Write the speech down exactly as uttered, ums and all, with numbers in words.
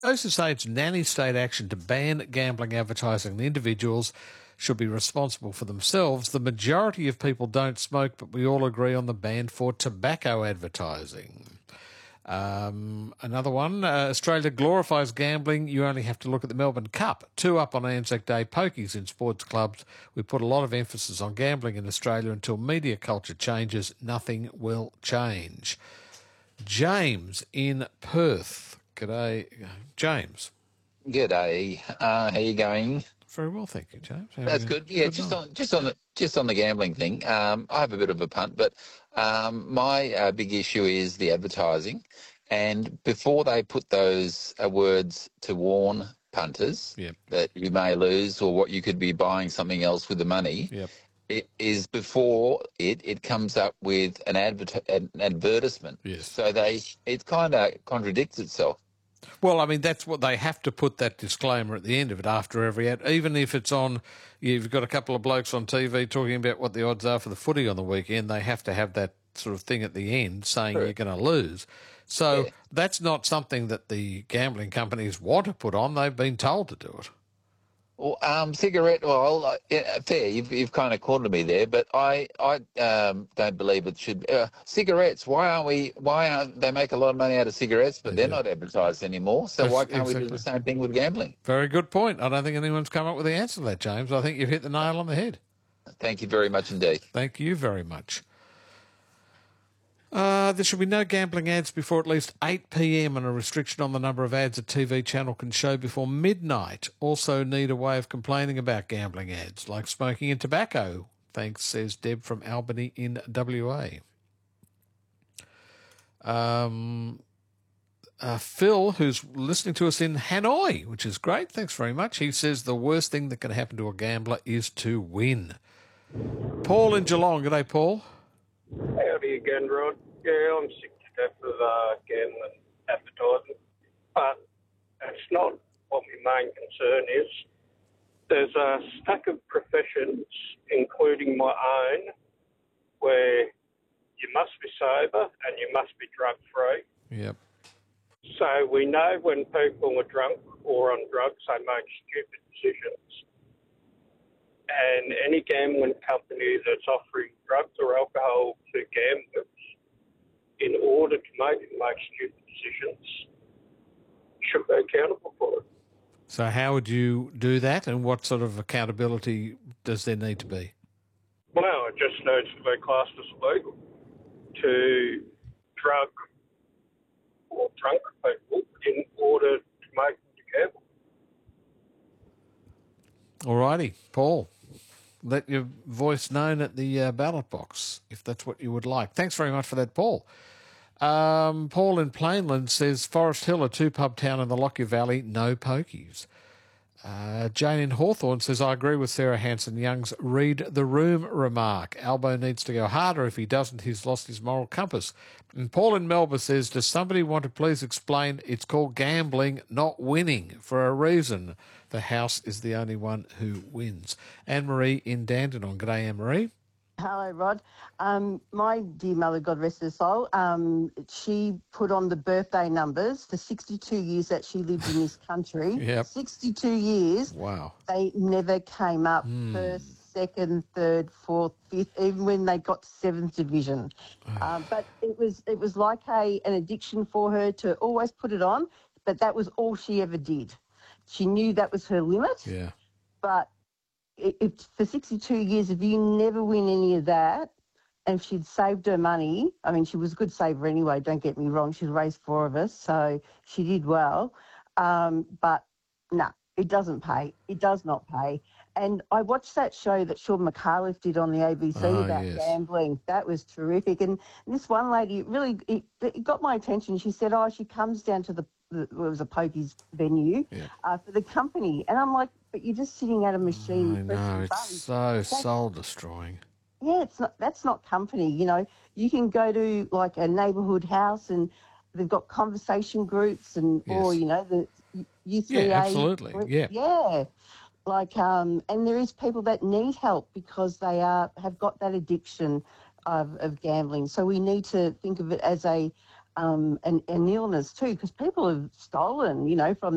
Those who say it's nanny state action to ban gambling advertising and individuals should be responsible for themselves. The majority of people don't smoke, but we all agree on the ban for tobacco advertising. Um, another one, uh, Australia glorifies gambling. You only have to look at the Melbourne Cup. Two up on Anzac Day pokies in sports clubs. We put a lot of emphasis on gambling in Australia. Until media culture changes, nothing will change. James in Perth. G'day, James. G'day. Uh, how you going? Very well, thank you, James. How That's you? good. Yeah, Good just night. on just on the just on the gambling thing. Um, I have a bit of a punt, but um, my uh, big issue is the advertising. And before they put those uh, words to warn punters Yep. that you may lose or what you could be buying something else with the money, Yep. it is before it it comes up with an advert an advertisement. Yes. So they it kind of contradicts itself. Well, I mean, that's what they have to put that disclaimer at the end of it after every ad. Even if it's on, you've got a couple of blokes on T V talking about what the odds are for the footy on the weekend, they have to have that sort of thing at the end saying True. you're going to lose. So Yeah. that's not something that the gambling companies want to put on. They've been told to do it. Well, um, cigarette. Well, uh, yeah, fair. You've, you've kind of cornered me there, but I, I um, don't believe it should. Uh, cigarettes. Why aren't we? Why aren't they make a lot of money out of cigarettes, but They they're do. not advertised anymore? So That's why can't we do exactly. the same thing with gambling? Very good point. I don't think anyone's come up with the answer to that, James. I think you've hit the nail on the head. Thank you very much indeed. Thank you very much. Uh, there should be no gambling ads before at least eight p.m. and a restriction on the number of ads a T V channel can show before midnight. Also need a way of complaining about gambling ads, like smoking and tobacco. Thanks, says Deb from Albany in W A. Um, uh, Phil, who's listening to us in Hanoi, which is great. Thanks very much. He says the worst thing that can happen to a gambler is to win. Paul in Geelong. G'day, Paul. Howdy again, Rod. Yeah, I'm sick to death of uh, gambling advertising, but that's not what my main concern is. There's a stack of professions, including my own, where you must be sober and you must be drug-free. Yep. So we know when people are drunk or on drugs, they make stupid decisions. And any gambling company that's offering drugs or alcohol to gamblers in order to make them make stupid decisions should be accountable for it. So how would you do that, and what sort of accountability does there need to be? Well, it just needs to be classed as illegal to drug or drunk people in order to make them to gamble. All righty, Paul. Let your voice known at the uh, ballot box if that's what you would like. Thanks very much for that, Paul. Um, Paul in Plainland says Forest Hill, a two-pub town in the Lockyer Valley, no pokies. Uh, Jane in Hawthorne says, I agree with Sarah Hanson-Young's read the room remark. Albo needs to go harder. If he doesn't, he's lost his moral compass. And Paul in Melbourne says, does somebody want to please explain it's called gambling, not winning, for a reason? The house is the only one who wins. Anne-Marie in Dandenong. G'day, Anne-Marie. Hello, Rod. Um, my dear mother, God rest her soul, um, she put on the birthday numbers for sixty-two years that she lived in this country. Yep. sixty-two years. Wow. They never came up Mm. first, second, third, fourth, fifth, even when they got to seventh division. um, but it was it was like a an addiction for her to always put it on, but that was all she ever did. She knew that was her limit. Yeah. But if for sixty-two years, if you never win any of that, and if she'd saved her money, I mean, she was a good saver anyway, don't get me wrong, she'd raised four of us, so she did well. Um, but, no, nah, it doesn't pay. It does not pay. And I watched that show that Sean McAuliffe did on the A B C Oh, about yes. gambling. That was terrific. And this one lady, it really, it, it got my attention. She said, oh, she comes down to the, the it was a pokies venue Yeah. uh, for the company. And I'm like, but you're just sitting at a machine. I pressing know, it's buttons. so That's- soul-destroying. Yeah, it's not. That's not company. You know, you can go to like a neighbourhood house and they've got conversation groups and, or Yes. you know, the U three A. Yeah, absolutely. group. Yeah. Yeah. Like, um, and there is people that need help because they are have got that addiction of, of gambling. So we need to think of it as a um, an, an illness too, because people have stolen, you know, from